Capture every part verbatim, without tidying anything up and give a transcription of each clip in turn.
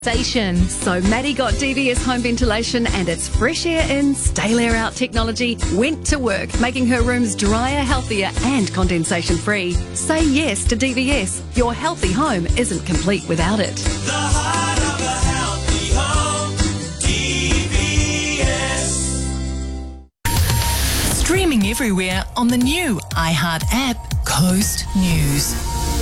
Station. So Maddie got D V S home ventilation and its fresh air in, stale air out technology went to work, making her rooms drier, healthier and condensation free. Say yes to D V S. Your healthy home isn't complete without it. The heart of a healthy home, D V S. Streaming everywhere on the new iHeart app, Coast News.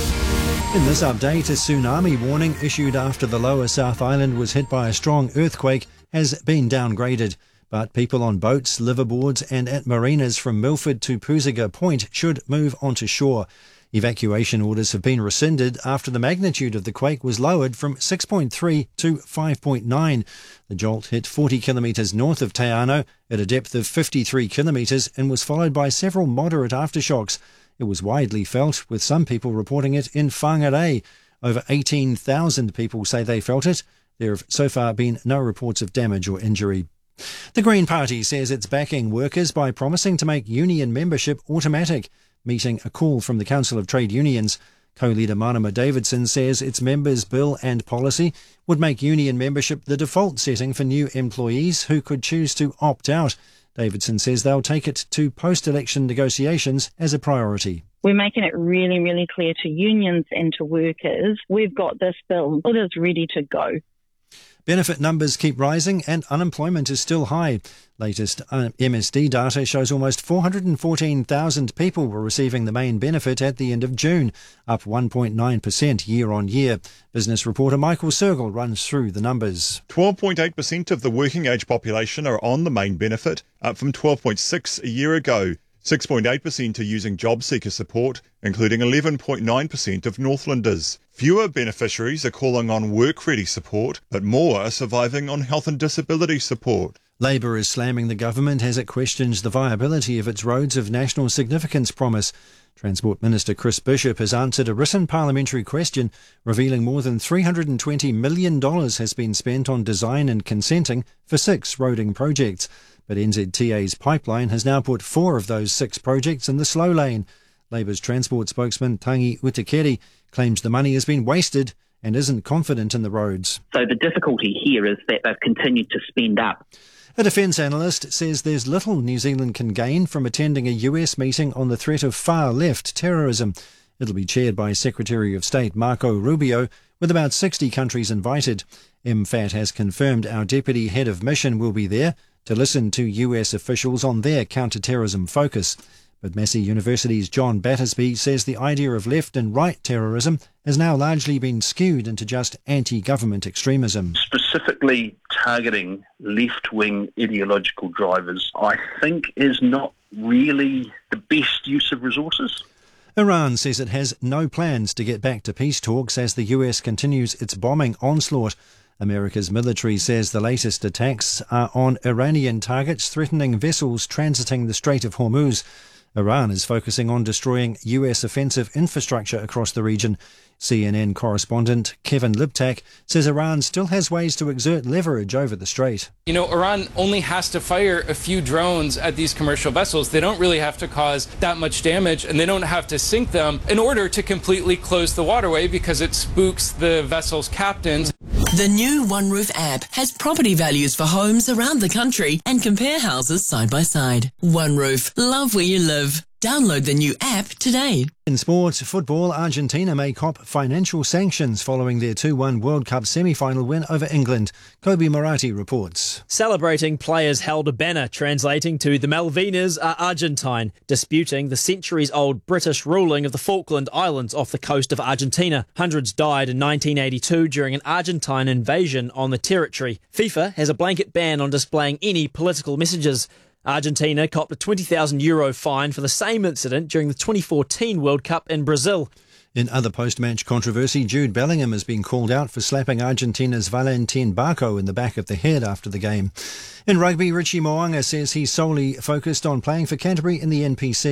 In this update, a tsunami warning issued after the lower South Island was hit by a strong earthquake has been downgraded. But people on boats, liverboards and at marinas from Milford to Pusaga Point should move onto shore. Evacuation orders have been rescinded after the magnitude of the quake was lowered from six point three to five point nine. The jolt hit forty kilometres north of Te Anau at a depth of fifty-three kilometres and was followed by several moderate aftershocks. It was widely felt, with some people reporting it in Whangarei. Over eighteen thousand people say they felt it. There have so far been no reports of damage or injury. The Green Party says it's backing workers by promising to make union membership automatic, meeting a call from the Council of Trade Unions. Co-leader Marama Davidson says its members' bill and policy would make union membership the default setting for new employees who could choose to opt out. Davidson says they'll take it to post-election negotiations as a priority. We're making it really, really clear to unions and to workers, we've got this bill. It is ready to go. Benefit numbers keep rising and unemployment is still high. Latest M S D data shows almost four hundred fourteen thousand people were receiving the main benefit at the end of June, up one point nine percent year on year. Business reporter Michael Sergel runs through the numbers. twelve point eight percent of the working age population are on the main benefit, up from twelve point six percent a year ago. six point eight percent are using job seeker support, including eleven point nine percent of Northlanders. Fewer beneficiaries are calling on work-ready support, but more are surviving on health and disability support. Labor is slamming the government as it questions the viability of its roads of national significance promise. Transport Minister Chris Bishop has answered a written parliamentary question revealing more than three hundred twenty million dollars has been spent on design and consenting for six roading projects. But N Z T A's pipeline has now put four of those six projects in the slow lane. Labour's transport spokesman Tangi Utikeri claims the money has been wasted and isn't confident in the roads. So the difficulty here is that they've continued to spend up. A defence analyst says there's little New Zealand can gain from attending a U S meeting on the threat of far-left terrorism. It'll be chaired by Secretary of State Marco Rubio, with about sixty countries invited. M F A T has confirmed our Deputy Head of Mission will be there to listen to U S officials on their counter-terrorism focus. But Massey University's John Battersby says the idea of left and right terrorism has now largely been skewed into just anti-government extremism. Specifically targeting left-wing ideological drivers, I think, is not really the best use of resources. Iran says it has no plans to get back to peace talks as the U S continues its bombing onslaught. America's military says the latest attacks are on Iranian targets threatening vessels transiting the Strait of Hormuz. Iran is focusing on destroying U S offensive infrastructure across the region. C N N correspondent Kevin Liptak says Iran still has ways to exert leverage over the strait. You know, Iran only has to fire a few drones at these commercial vessels. They don't really have to cause that much damage, and they don't have to sink them in order to completely close the waterway because it spooks the vessel's captains. The new OneRoof app has property values for homes around the country and compare houses side by side. OneRoof, love where you live. Download the new app today. In sport, football, Argentina may cop financial sanctions following their two one World Cup semi-final win over England. Kobe Marathi reports. Celebrating players held a banner translating to "The Malvinas are Argentine," disputing the centuries-old British ruling of the Falkland Islands off the coast of Argentina. Hundreds died in nineteen eighty-two during an Argentine invasion on the territory. FIFA has a blanket ban on displaying any political messages. Argentina copped a twenty thousand euro fine for the same incident during the twenty fourteen World Cup in Brazil. In other post-match controversy, Jude Bellingham has been called out for slapping Argentina's Valentin Barco in the back of the head after the game. In rugby, Richie Mo'unga says he's solely focused on playing for Canterbury in the N P C.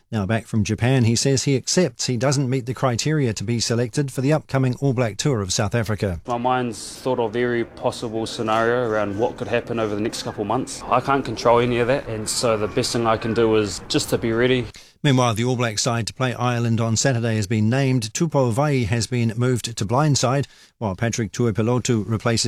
Now back from Japan, he says he accepts he doesn't meet the criteria to be selected for the upcoming All Black tour of South Africa. My mind's thought of every possible scenario around what could happen over the next couple of months. I can't control any of that, and so the best thing I can do is just to be ready. Meanwhile, the All Black side to play Ireland on Saturday has been named. Tupou Vaa'i has been moved to blindside, while Patrick Tuipulotu replaces